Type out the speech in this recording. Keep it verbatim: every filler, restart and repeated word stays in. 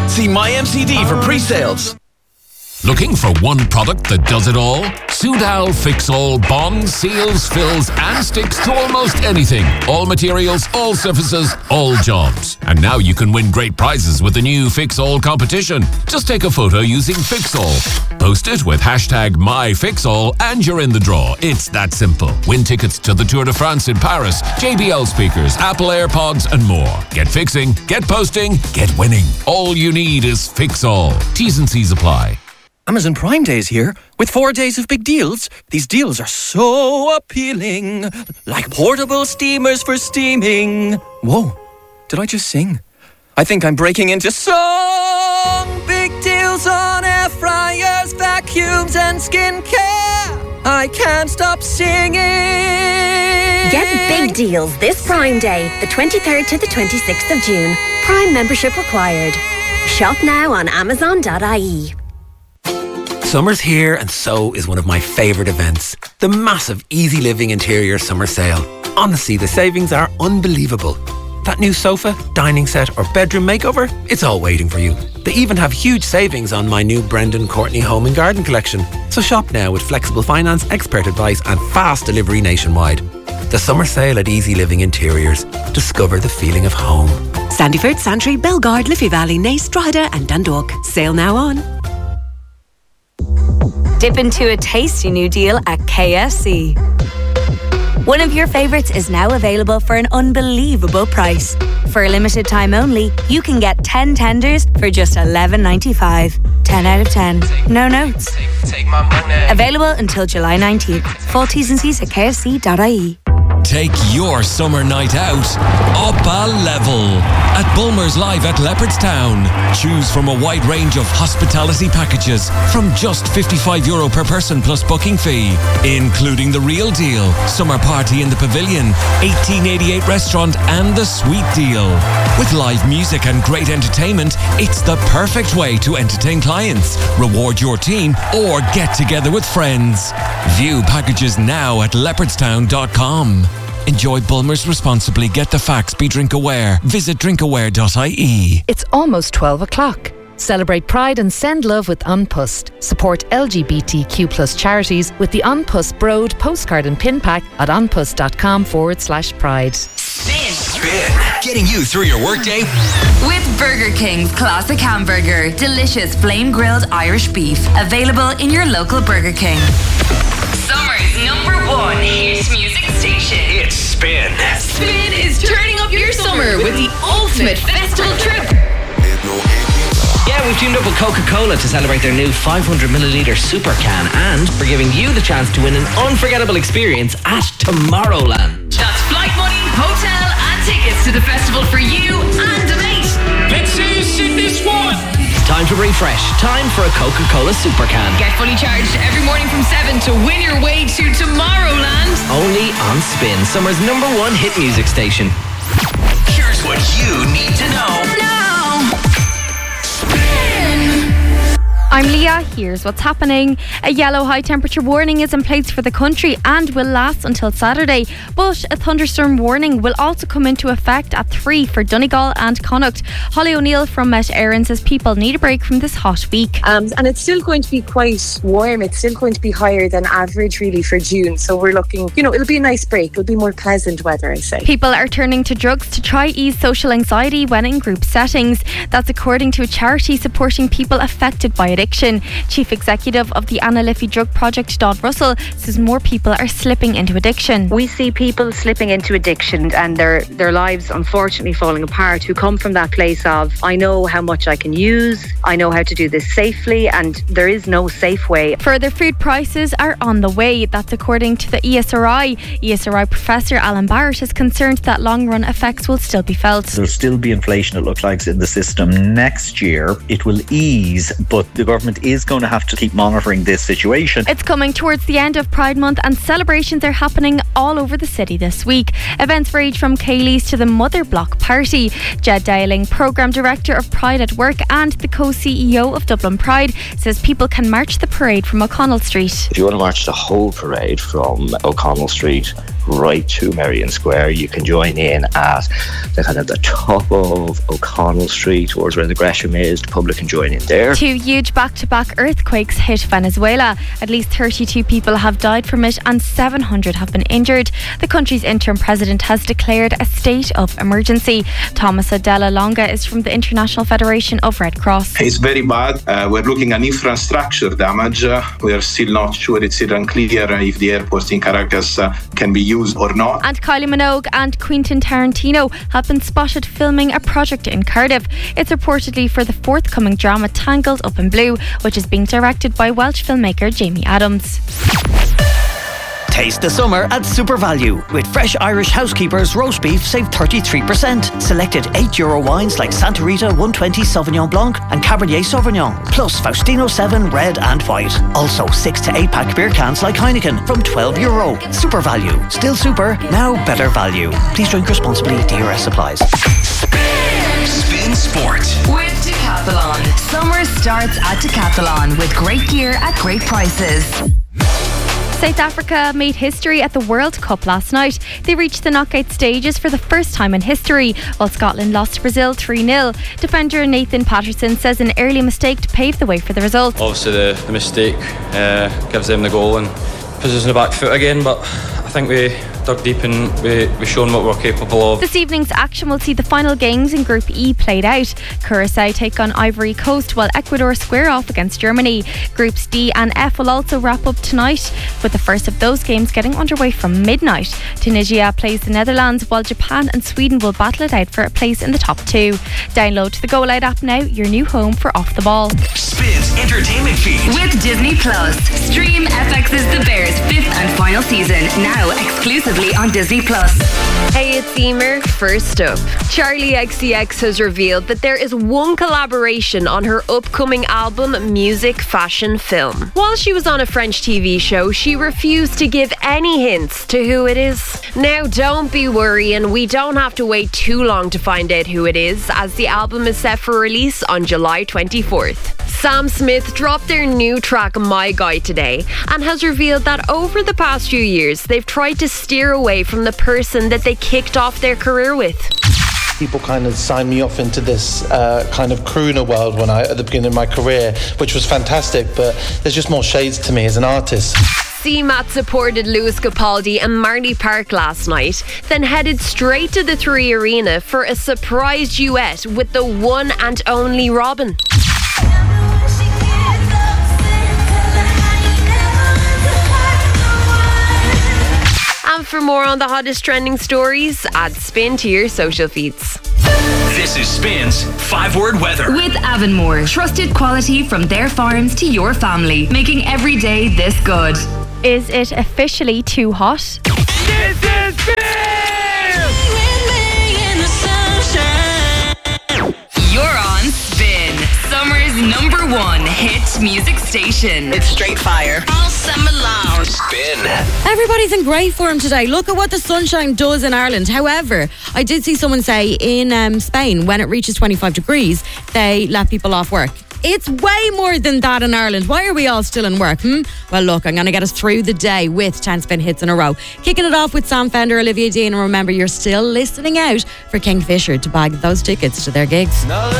See My M C D for pre-sales. Looking for one product that does it all? Soudal Fix-All bonds, seals, fills and sticks to almost anything. All materials, all surfaces, all jobs. And now you can win great prizes with the new Fix-All competition. Just take a photo using Fix-All. Post it with hashtag MyFixAll and you're in the draw. It's that simple. Win tickets to the Tour de France in Paris, J B L speakers, Apple AirPods and more. Get fixing, get posting, get winning. All you need is Fix-All. T's and C's apply. Amazon Prime Day is here with four days of big deals. These deals are so appealing, like portable steamers for steaming. Whoa, did I just sing? I think I'm breaking into song. Big deals on air fryers, vacuums and skincare. I can't stop singing. Get big deals this Prime Day, the twenty-third to the twenty-sixth of June. Prime membership required. Shop now on amazon dot I E. Summer's here and so is one of my favourite events. The massive Easy Living Interior Summer Sale. Honestly, the savings are unbelievable. That new sofa, dining set or bedroom makeover, it's all waiting for you. They even have huge savings on my new Brendan Courtney Home and Garden collection. So shop now with flexible finance, expert advice and fast delivery nationwide. The Summer Sale at Easy Living Interiors. Discover the feeling of home. Sandyford, Santry, Belgard, Liffey Valley, Naas, Drogheda and Dundalk. Sale now on. Dip into a tasty new deal at K F C. One of your favourites is now available for an unbelievable price. For a limited time only, you can get ten tenders for just eleven ninety-five. ten out of ten. No notes. Take my money. Available until July nineteenth. Full T's and C's at k f c dot I E. Take your summer night out up a level at Bulmer's Live at Leopardstown. Choose from a wide range of hospitality packages from just fifty-five euro per person plus booking fee, including the Real Deal, Summer Party in the Pavilion, eighteen eighty-eight Restaurant and the Sweet Deal. With live music and great entertainment, it's the perfect way to entertain clients, reward your team or get together with friends. View packages now at leopardstown dot com. Enjoy Bulmers responsibly. Get the facts. Be drink aware. Visit drink aware dot I E. It's almost twelve o'clock. Celebrate Pride and send love with Unpust. Support L G B T Q plus charities with the Unpust Broad postcard and pin pack at unpust.com forward slash pride. Spin. Spin. Getting you through your workday. With Burger King's Classic Hamburger. Delicious flame grilled Irish beef. Available in your local Burger King. Summer's number one hit music station. It's Spin. Spin is turning up your summer with the ultimate festival trip. Yeah, we've teamed up with Coca-Cola to celebrate their new five hundred milliliter super can, and we're giving you the chance to win an unforgettable experience at Tomorrowland. That's flight money, hotel and tickets to the festival for you and a mate. Let's see you sing this one. Time to refresh. Time for a Coca-Cola super can. Get fully charged every morning from seven to win your way to Tomorrowland. Only on Spin, summer's number one hit music station. Here's what you need to know. Now. I'm Leah. Here's what's happening. A yellow high temperature warning is in place for the country and will last until Saturday. But a thunderstorm warning will also come into effect at three for Donegal and Connacht. Holly O'Neill from Met Éireann says people need a break from this hot week. Um, and it's still going to be quite warm. It's still going to be higher than average really for June. So we're looking, you know, it'll be a nice break. It'll be more pleasant weather, I say. People are turning to drugs to try ease social anxiety when in group settings. That's according to a charity supporting people affected by addiction. Chief Executive of the Anna Liffey Drug Project, Dawn Russell, says more people are slipping into addiction. We see people slipping into addiction and their, their lives unfortunately falling apart, who come from that place of, I know how much I can use, I know how to do this safely, and there is no safe way. Further food prices are on the way. That's according to the E S R I. E S R I Professor Alan Barrett is concerned that long-run effects will still be felt. There'll still be inflation, it looks like, in the system next year. It will ease, but the government is going to have to keep monitoring this situation. It's coming towards the end of Pride Month and celebrations are happening all over the city this week. Events range from Kaylee's to the Mother Block Party. Jed Dowling, Programme Director of Pride at Work and the co-C E O of Dublin Pride, says people can march the parade from O'Connell Street. If you want to march the whole parade from O'Connell Street right to Merrion Square. You can join in at the kind of the top of O'Connell Street towards where the Gresham is. The public can join in there. Two huge back-to-back earthquakes hit Venezuela. At least thirty-two people have died from it and seven hundred have been injured. The country's interim president has declared a state of emergency. Thomas Adela Longa is from the International Federation of Red Cross. It's very bad. Uh, we're looking at infrastructure damage. Uh, we are still not sure. It's still unclear if the airport in Caracas uh, can be used or not. And Kylie Minogue and Quentin Tarantino have been spotted filming a project in Cardiff. It's reportedly for the forthcoming drama Tangled Up in Blue, which is being directed by Welsh filmmaker Jamie Adams. Taste the summer at Super Value. With fresh Irish Housekeepers roast beef, save thirty-three percent. Selected eight euro wines like Santa Rita one twenty Sauvignon Blanc and Cabernet Sauvignon. Plus Faustino seven red and white. Also six to eight pack beer cans like Heineken from twelve euro. Super Value. Still super, now better value. Please drink responsibly. D R S supplies. Spin Sport with Decathlon. Summer starts at Decathlon with great gear at great prices. South Africa made history at the World Cup last night. They reached the knockout stages for the first time in history, while Scotland lost to Brazil three nil. Defender Nathan Patterson says an early mistake to pave the way for the result. Obviously the, the mistake uh, gives them the goal and puts us in the back foot again, but I think we dug deep and we, we've shown what we're capable of. This evening's action will see the final games in Group E played out. Curacao take on Ivory Coast while Ecuador square off against Germany. Groups D and F will also wrap up tonight, with the first of those games getting underway from midnight. Tunisia plays the Netherlands while Japan and Sweden will battle it out for a place in the top two. Download the Go Loud app now, your new home for Off the Ball. Spins Entertainment Feed with Disney Plus. Stream F X's The Bears fifth and final season now exclusively on Disney Plus. Hey, it's Emer. First up, Charli X C X has revealed that there is one collaboration on her upcoming album, Music, Fashion, Film. While she was on a French T V show, she refused to give any hints to who it is. Now, don't be worrying, we don't have to wait too long to find out who it is, as the album is set for release on July twenty-fourth. Sam Smith dropped their new track My Guy today and has revealed that over the past few years they've tried to steer away from the person that they kicked off their career with. People kind of signed me off into this uh, kind of crooner world when I at the beginning of my career, which was fantastic, but there's just more shades to me as an artist. C MAT supported Lewis Capaldi and Marley Park last night, then headed straight to the Three Arena for a surprise duet with the one and only Robin. And for more on the hottest trending stories, add Spin to your social feeds. This is Spin's five-word weather. With Avonmore, trusted quality from their farms to your family, making every day this good. Is it officially too hot? This is Spin! You're on Spin, summer's number one hit music station. It's straight fire. All summer long. Spin. Everybody's in great form today. Look at what the sunshine does in Ireland. However, I did see someone say in um, Spain, when it reaches twenty-five degrees, they let people off work. It's way more than that in Ireland. Why are we all still in work? Hmm? Well, look, I'm going to get us through the day with ten spin hits in a row. Kicking it off with Sam Fender, Olivia Dean, and remember, you're still listening out for Kingfisher to bag those tickets to their gigs.